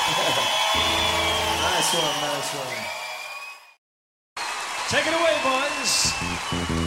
Nice one, nice one. Take it away, boys.